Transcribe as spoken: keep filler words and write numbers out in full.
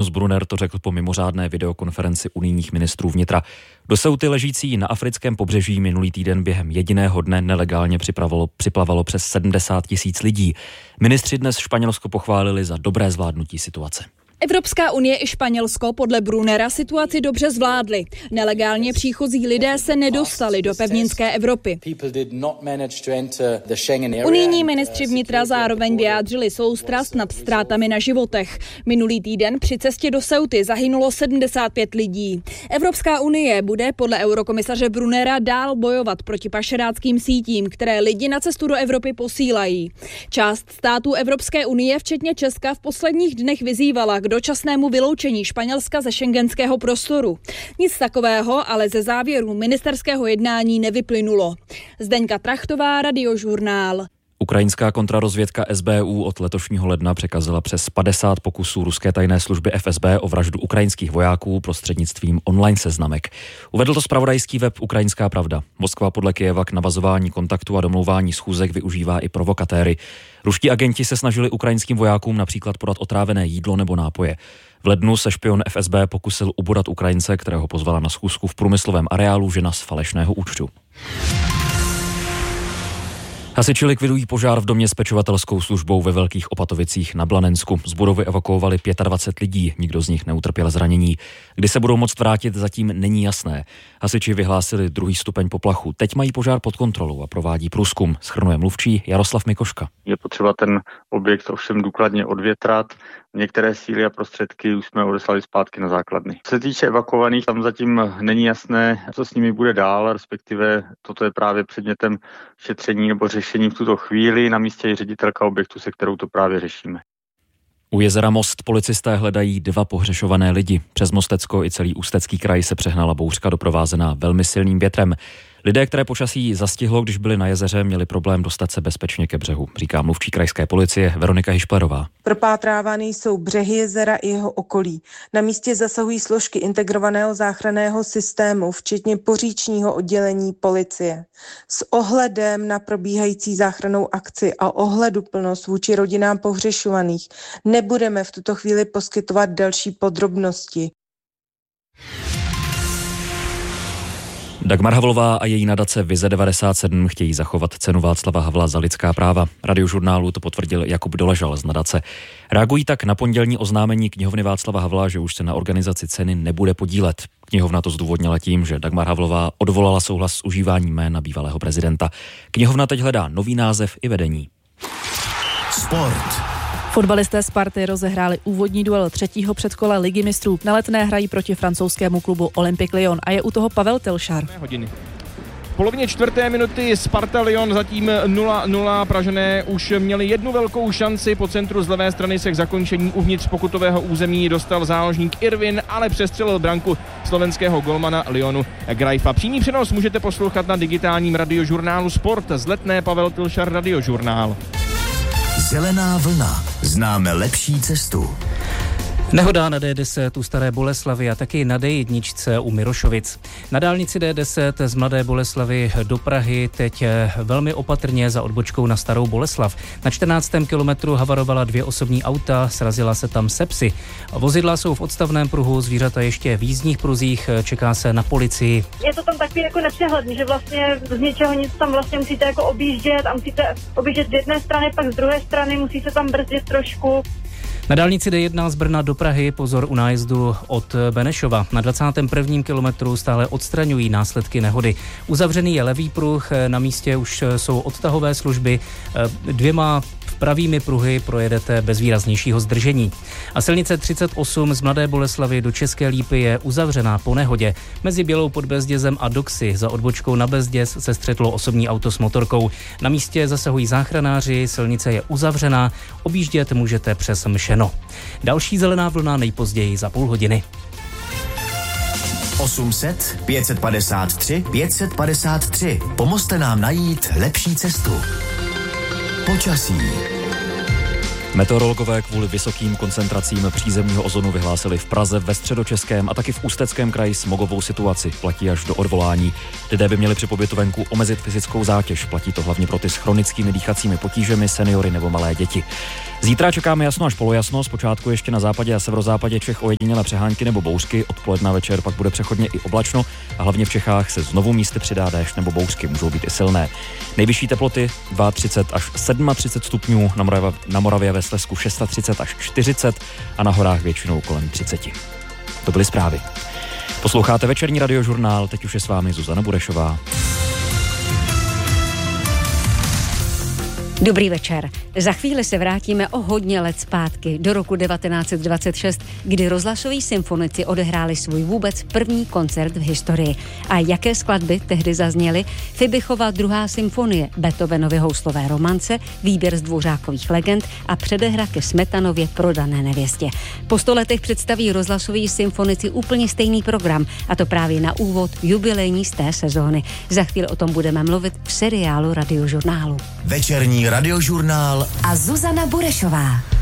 Markus Brunner to řekl po mimořádné videokonferenci unijních ministrů vnitra. Do Ceuty ležící na africkém pobřeží minulý týden během jediného dne nelegálně připlavalo přes sedmdesát tisíc lidí. Ministři dnes Španělsko pochválili za dobré zvládnutí situace. Evropská unie i Španělsko podle Brunera situaci dobře zvládly. Nelegálně příchozí lidé se nedostali do pevninské Evropy. Unijní ministři vnitra zároveň vyjádřili soustrast nad ztrátami na životech. Minulý týden při cestě do Ceuty zahynulo sedmdesát pět lidí. Evropská unie bude podle eurokomisaře Brunera dál bojovat proti pašeráckým sítím, které lidi na cestu do Evropy posílají. Část států Evropské unie, včetně Česka, v posledních dnech vyzývala k dočasnému vyloučení Španělska ze schengenského prostoru. Nic takového ale ze závěrů ministerského jednání nevyplynulo. Zdeňka Trachtová, Radiožurnál. Ukrajinská kontrarozvědka S B U od letošního ledna překazila přes padesát pokusů ruské tajné služby F S B o vraždu ukrajinských vojáků prostřednictvím online seznamek. Uvedl to zpravodajský web Ukrajinská pravda. Moskva podle Kyjeva k navazování kontaktu a domlouvání schůzek využívá i provokatéry. Ruští agenti se snažili ukrajinským vojákům například podat otrávené jídlo nebo nápoje. V lednu se špion F S B pokusil ubodat Ukrajince, kterého pozvala na schůzku v průmyslovém areálu žena z falešného účtu. Hasiči likvidují požár v domě s pečovatelskou službou ve Velkých Opatovicích na Blanensku. Z budovy evakuovali dvacet pět lidí, nikdo z nich neutrpěl zranění. Kdy se budou moct vrátit, zatím není jasné. Hasiči vyhlásili druhý stupeň poplachu. Teď mají požár pod kontrolou a provádí průzkum. Shrnuje mluvčí Jaroslav Mikoška. Je potřeba ten objekt ovšem důkladně odvětrat. Některé síly a prostředky už jsme odeslali zpátky na základny. Co se týče evakuovaných, tam zatím není jasné, co s nimi bude dál, respektive toto je právě předmětem šetření nebo řešení v tuto chvíli. Na místě je ředitelka objektu, se kterou to právě řešíme. U jezera Most policisté hledají dva pohřešované lidi. Přes Mostecko i celý Ústecký kraj se přehnala bouřka doprovázená velmi silným větrem. Lidé, které počasí zastihlo, když byli na jezeře, měli problém dostat se bezpečně ke břehu, říká mluvčí krajské policie Veronika Hišplerová. Propátrávány jsou břehy jezera i jeho okolí. Na místě zasahují složky integrovaného záchranného systému, včetně poříčního oddělení policie. S ohledem na probíhající záchrannou akci a ohleduplnost vůči rodinám pohřešovaných nebudeme v tuto chvíli poskytovat další podrobnosti. Dagmar Havlová a její nadace Vize devadesát sedm chtějí zachovat cenu Václava Havla za lidská práva. Radiožurnálu to potvrdil Jakub Doležal z nadace. Reagují tak na pondělní oznámení knihovny Václava Havla, že už se na organizaci ceny nebude podílet. Knihovna to zdůvodnila tím, že Dagmar Havlová odvolala souhlas s užíváním jména bývalého prezidenta. Knihovna teď hledá nový název i vedení. Sport. Fotbalisté Sparty rozehráli úvodní duel třetího předkola Ligy mistrů. Na Letné hrají proti francouzskému klubu Olympique Lyon a je u toho Pavel Tylšar. V polovině čtvrté minuty Sparta Lyon zatím nula nula. Pražané už měli jednu velkou šanci. Po centru z levé strany se k zakončení uvnitř pokutového území dostal záložník Irvin, ale přestřelil branku slovenského golmana Lyonu Grajfa. Přímý přenos můžete poslouchat na digitálním radiožurnálu Sport. Z Letné Pavel Tylšar, Radiožurnál. Zelená vlna. Známe lepší cestu. Nehoda na D deset u Staré Boleslavi a taky na D jedna u Mirošovic. Na dálnici D deset z Mladé Boleslavy do Prahy teď velmi opatrně za odbočkou na Starou Boleslav. Na čtrnáctém kilometru havarovala dvě osobní auta, srazila se tam se psy. Vozidla jsou v odstavném pruhu, zvířata ještě v jízdních pruzích, čeká se na policii. Je to tam takový jako nepřehledný, že vlastně z něčeho nic tam vlastně musíte jako objíždět a musíte objíždět z jedné strany, pak z druhé strany, musíte tam brzdit trošku. Na dálnici D jedna z Brna do Prahy pozor u nájezdu od Benešova. Na dvacátém prvním kilometru stále odstraňují následky nehody. Uzavřený je levý pruh, na místě už jsou odtahové služby. Dvěma pravými pruhy projedete bez výraznějšího zdržení. A silnice třicet osm z Mladé Boleslavy do České Lípy je uzavřená po nehodě. Mezi Bělou pod Bezdězem a Doxy za odbočkou na Bezděz se střetlo osobní auto s motorkou. Na místě zasahují záchranáři, silnice je uzavřená, objíždět můžete přes Mšeno. Další zelená vlna nejpozději za půl hodiny. osm set, pět set padesát tři, pět set padesát tři. Pomozte nám najít lepší cestu. Počasí. Meteorologové kvůli vysokým koncentracím přízemního ozonu vyhlásili v Praze, ve Středočeském a taky v Ústeckém kraji smogovou situaci. Platí až do odvolání. Lidé by měli při pobytu venku omezit fyzickou zátěž. Platí to hlavně pro ty s chronickými dýchacími potížemi, seniory nebo malé děti. Zítra čekáme jasno až polojasno, zpočátku ještě na západě a severozápadě Čech ojedinělé přehánky nebo bouřky, odpoledne večer pak bude přechodně i oblačno a hlavně v Čechách se znovu místy přidá déšť nebo bouřky, můžou být i silné. Nejvyšší teploty třicet dva až třicet sedm stupňů, na Moravě, na Moravě ve Slezsku třicet šest až čtyřicet a na horách většinou kolem třicet. To byly zprávy. Posloucháte večerní radiožurnál, teď už je s vámi Zuzana Burešová. Dobrý večer. Za chvíli se vrátíme o hodně let zpátky do roku devatenáct dvacet šest, kdy rozhlasoví symfonici odehráli svůj vůbec první koncert v historii. A jaké skladby tehdy zazněly? Fibichova druhá symfonie, Beethovenovy houslové romance, výběr z Dvořákových legend a předehra ke Smetanově Prodané nevěstě. Po sto letech představí rozhlasoví symfonici úplně stejný program, a to právě na úvod jubilejní z té sezóny. Za chvíli o tom budeme mluvit v seriálu Radiožurnálu. Večerní radiožurnál a Zuzana Burešová.